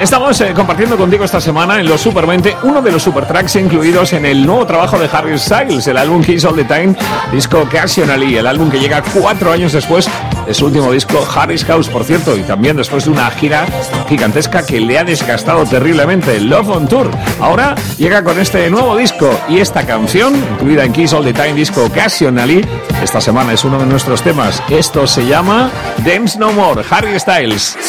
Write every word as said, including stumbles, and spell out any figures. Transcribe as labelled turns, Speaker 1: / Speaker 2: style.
Speaker 1: Estamos eh, compartiendo contigo esta semana en los Super veinte uno de los super tracks incluidos en el nuevo trabajo de Harry Styles, el álbum Kiss All the Time, disco Occasionally, el álbum que llega cuatro años después de su último disco Harry's House, por cierto, y también después de una gira gigantesca que le ha desgastado terriblemente, Love on Tour. Ahora llega con este nuevo disco y esta canción, incluida en Kiss All the Time, disco Occasionally, esta semana es uno de nuestros temas. Esto se llama Dance No More, Harry Styles.